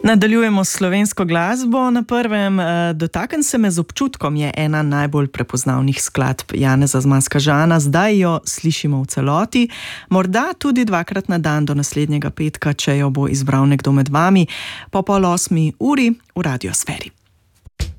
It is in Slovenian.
Nadaljujemo s slovensko glasbo. Na prvem Dotakn se me z občutkom je ena najbolj prepoznavnih skladb Janeza Zmazka-Žana. Zdaj jo slišimo v celoti, morda tudi dvakrat na dan do naslednjega petka, če jo bo izbral nekdo med vami, po 7:30 v Radiosferi.